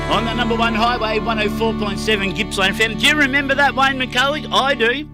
On the number one highway, 104.7 Gippsland FM. Do you remember that, Wayne McCullough? I do.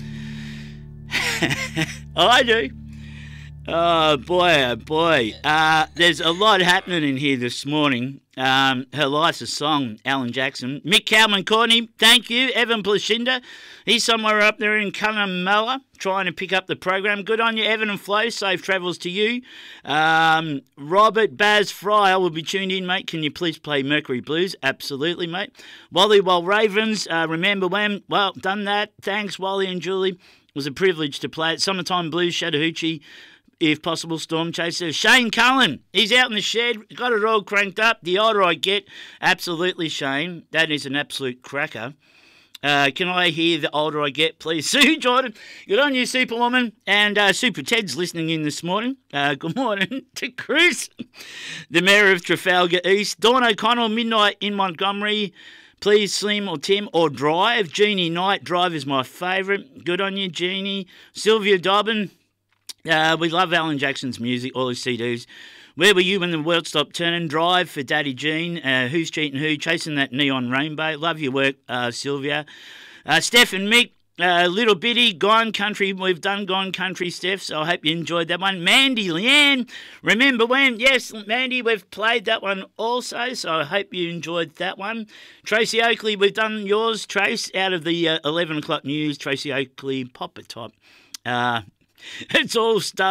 I do. Oh, boy. There's a lot happening in here this morning. Her Life's a Song, Alan Jackson. Mick Calman Courtney, thank you. Evan Plashinda, he's somewhere up there in Cunnamulla trying to pick up the program. Good on you, Evan and Flo. Safe travels to you. Robert Baz Fryer will be tuned in, mate. Can you please play Mercury Blues? Absolutely, mate. Wally Well Ravens, remember when? Well, done that. Thanks, Wally and Julie. It was a privilege to play it. Summertime Blues, Chattahoochee. If possible, Storm Chaser. Shane Cullen, he's out in the shed, got it all cranked up. The older I get, absolutely, Shane. That is an absolute cracker. Can I hear The Older I Get, please? Sue Jordan, good on you, Superwoman. And Super Ted's listening in this morning. Good morning to Chris, the Mayor of Trafalgar East. Dawn O'Connell, Midnight in Montgomery. Please, Slim or Tim or Drive. Jeannie Knight, Drive is my favourite. Good on you, Jeannie. Sylvia Dobbin. We love Alan Jackson's music, all his CDs. Where were you when the world stopped turning? Drive for Daddy Jean. Who's cheating who? Chasing that neon rainbow. Love your work, Sylvia. Steph and Mick, Little Bitty, Gone Country. We've done Gone Country, Steph, so I hope you enjoyed that one. Mandy Leanne, remember when? Yes, Mandy, we've played that one also, so I hope you enjoyed that one. Tracy Oakley, we've done yours, Trace, out of the 11 o'clock news. Tracy Oakley, Pop a Top. It's all stuff.